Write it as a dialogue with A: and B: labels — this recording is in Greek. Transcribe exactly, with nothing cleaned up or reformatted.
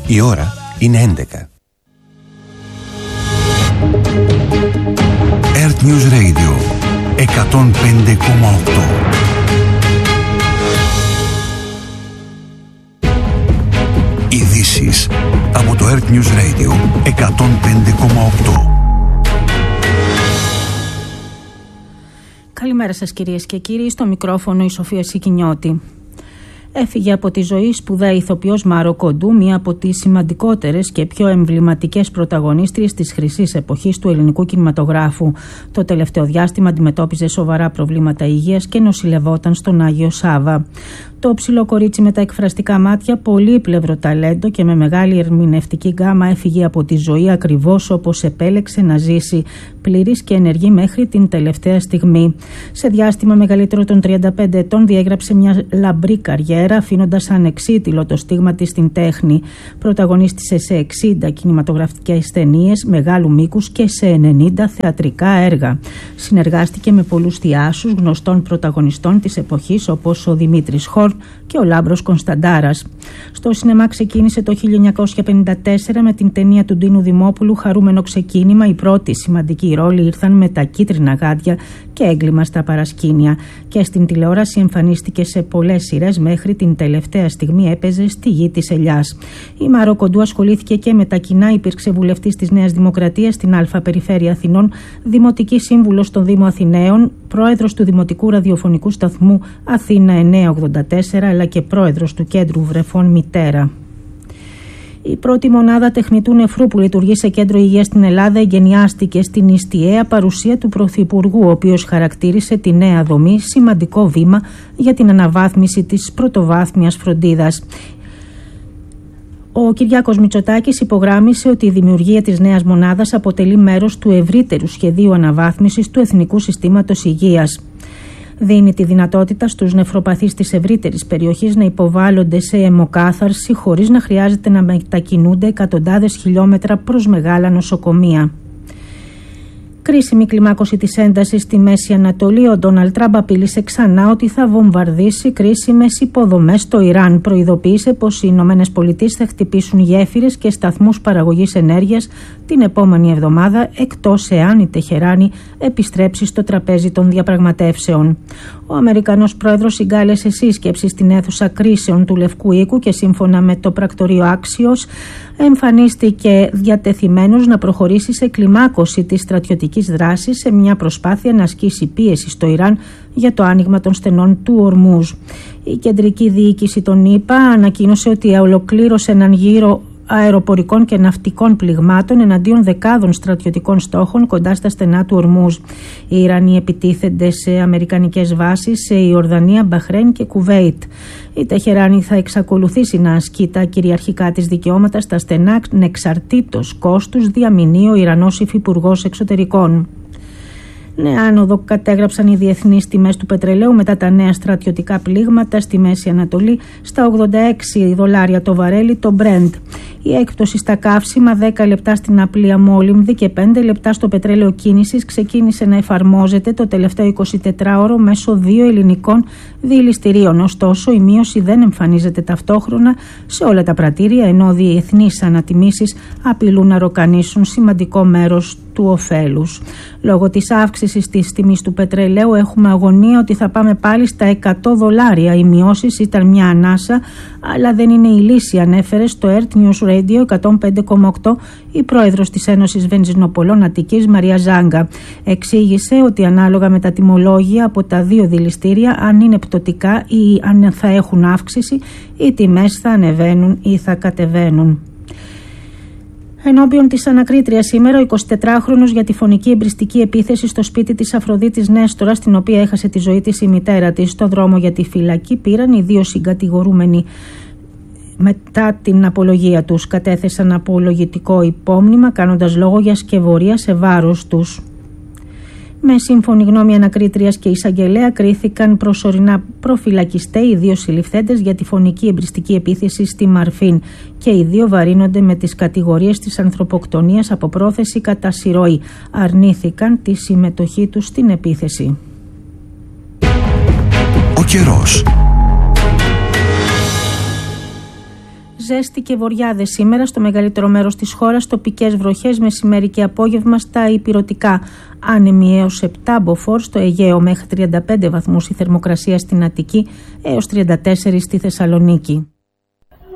A: Η ώρα είναι έντεκα. Earth News Radio εκατόν πέντε κόμμα οκτώ. Ειδήσεις από το Earth News Radio εκατόν πέντε κόμμα οκτώ.
B: Καλημέρα σας κυρίες και κύριοι, στο μικρόφωνο η Σοφία Σικινιώτη. Έφυγε από τη ζωή σπουδαία ηθοποιός Μάρο Κοντού, μία από τις σημαντικότερες και πιο εμβληματικές πρωταγωνίστριες της χρυσής εποχής του ελληνικού κινηματογράφου. Το τελευταίο διάστημα αντιμετώπιζε σοβαρά προβλήματα υγείας και νοσηλευόταν στον Άγιο Σάβα. Το ψηλό κορίτσι με τα εκφραστικά μάτια, πολύπλευρο ταλέντο και με μεγάλη ερμηνευτική γκάμα, έφυγε από τη ζωή ακριβώς όπως επέλεξε να ζήσει, πλήρης και ενεργή μέχρι την τελευταία στιγμή. Σε διάστημα μεγαλύτερο των τριάντα πέντε ετών διέγραψε μια λαμπρή καριέρα, αφήνοντας ανεξίτηλο το στίγμα της στην τέχνη. Πρωταγωνίστησε σε εξήντα κινηματογραφικές ταινίες μεγάλου μήκους και σε ενενήντα θεατρικά έργα. Συνεργάστηκε με πολλούς θειάσους γνωστών πρωταγωνιστών της εποχής, όπως ο Δημήτρης Χόρ και ο Λάμπρος Κωνσταντάρας. Στο σινεμά ξεκίνησε το χίλια εννιακόσια πενήντα τέσσερα με την ταινία του Ντίνου Δημόπουλου «Χαρούμενο ξεκίνημα». Οι πρώτοι σημαντικοί ρόλοι ήρθαν με τα κίτρινα γάντια και έγκλημα στα παρασκήνια. Και στην τηλεόραση εμφανίστηκε σε πολλές σειρές, μέχρι την τελευταία στιγμή έπαιζε στη Γη της Ελιάς. Η Μάρο Κοντού ασχολήθηκε και με τα κοινά, υπήρξε βουλευτής της Νέας Δημοκρατίας στην Α Περιφέρεια Αθηνών, δημοτική σύμβουλος στον Δήμο Αθηναίων, πρόεδρος του Δημοτικού Ραδιοφωνικού Σταθμού Αθήνα εννιακόσια ογδόντα τέσσερα, αλλά και πρόεδρος του Κέντρου Βρεφών Μητέρα. Η πρώτη μονάδα τεχνητού νεφρού που λειτουργεί σε κέντρο υγείας στην Ελλάδα εγκαινιάστηκε στην ιστιαία παρουσία του Πρωθυπουργού, ο οποίος χαρακτήρισε τη νέα δομή σημαντικό βήμα για την αναβάθμιση της πρωτοβάθμιας φροντίδας. Ο Κυριάκος Μητσοτάκης υπογράμμισε ότι η δημιουργία της νέας μονάδας αποτελεί μέρος του ευρύτερου σχεδίου αναβάθμισης του Εθνικού Συστήματος Υγείας. Δίνει τη δυνατότητα στους νεφροπαθείς της ευρύτερης περιοχής να υποβάλλονται σε αιμοκάθαρση χωρίς να χρειάζεται να μετακινούνται εκατοντάδες χιλιόμετρα προς μεγάλα νοσοκομεία. Κρίσιμη κλιμάκωση της έντασης στη Μέση Ανατολή. Ο Ντόναλντ Τραμπ απείλησε ξανά ότι θα βομβαρδίσει κρίσιμες υποδομές στο Ιράν. Προειδοποίησε πως οι Ηνωμένες Πολιτείες θα χτυπήσουν γέφυρες και σταθμούς παραγωγής ενέργειας την επόμενη εβδομάδα, εκτός εάν η Τεχεράνη επιστρέψει στο τραπέζι των διαπραγματεύσεων. Ο Αμερικανός πρόεδρος συγκάλεσε σύσκεψη στην αίθουσα κρίσεων του Λευκού Οίκου και σύμφωνα με το πρακτορείο Άξιος εμφανίστηκε διατεθειμένος να προχωρήσει σε κλιμάκωση της στρατιωτικής δράσης σε μια προσπάθεια να ασκήσει πίεση στο Ιράν για το άνοιγμα των στενών του Ορμούζ. Η κεντρική διοίκηση των ΗΠΑ ανακοίνωσε ότι ολοκλήρωσε έναν γύρο αεροπορικών και ναυτικών πληγμάτων εναντίον δεκάδων στρατιωτικών στόχων κοντά στα στενά του Ορμούζ. Οι Ιρανοί επιτίθενται σε αμερικανικές βάσεις σε Ιορδανία, Μπαχρέιν και Κουβέιτ. Η Τεχεράνη θα εξακολουθήσει να ασκεί τα κυριαρχικά της δικαιώματα στα στενά ανεξαρτήτως κόστους, διαμηνεί ο Ιρανός Υφυπουργός Εξωτερικών. Νέα άνοδο κατέγραψαν οι διεθνείς τιμές του πετρελαίου μετά τα νέα στρατιωτικά πλήγματα στη Μέση Ανατολή, στα ογδόντα έξι δολάρια το βαρέλι το Brent. Η έκπτωση στα καύσιμα, δέκα λεπτά στην απλή αμόλυμβη και πέντε λεπτά στο πετρέλαιο κίνησης, ξεκίνησε να εφαρμόζεται το τελευταίο εικοσιτετράωρο μέσω δύο ελληνικών διελιστηρίων. Ωστόσο, η μείωση δεν εμφανίζεται ταυτόχρονα σε όλα τα πρατήρια, ενώ διεθνείς ανατιμήσεις απειλούν να ροκανίσουν σημαντικό μέρος του ωφέλους. Λόγω της αύξησης της τιμής του πετρελαίου έχουμε αγωνία ότι θα πάμε πάλι στα εκατό δολάρια. Οι μειώσεις ήταν μια ανάσα, αλλά δεν είναι η λύση, ανέφερε στο Earth News Radio εκατόν πέντε κόμμα οκτώ η πρόεδρος της Ένωσης Βενζινοπολών Αττικής, Μαρία Ζάγκα. Εξήγησε ότι ανάλογα με τα τιμολόγια από τα δύο δηληστήρια, αν είναι πτωτικά ή αν θα έχουν αύξηση, οι τιμές θα ανεβαίνουν ή θα κατεβαίνουν. Ενώπιον της ανακρίτριας σήμερα, ο εικοσιτετράχρονος για τη φωνική εμπριστική επίθεση στο σπίτι της Αφροδίτης Νέστορα, στην οποία έχασε τη ζωή της η μητέρα της. Στο δρόμο για τη φυλακή πήραν οι δύο συγκατηγορούμενοι. Μετά την απολογία τους κατέθεσαν απολογητικό υπόμνημα, κάνοντας λόγο για σκευωρία σε βάρος τους. Με σύμφωνη γνώμη ανακρίτριας και εισαγγελέα, κρίθηκαν προσωρινά προφυλακιστέ οι δύο συλληφθέντες για τη φωνική εμπριστική επίθεση στη Μαρφίν και οι δύο βαρύνονται με τις κατηγορίες της ανθρωποκτονίας από πρόθεση κατά συρροή. Αρνήθηκαν τη συμμετοχή τους στην επίθεση.
A: Ο καιρός.
B: Ζέστη και βοριάδες σήμερα στο μεγαλύτερο μέρος της χώρας, τοπικές βροχές μεσημέρι και απόγευμα στα ηπειρωτικά. Άνεμοι έως επτά μποφόρ στο Αιγαίο, μέχρι τριάντα πέντε βαθμούς η θερμοκρασία στην Αττική, έως τριάντα τέσσερα στη Θεσσαλονίκη.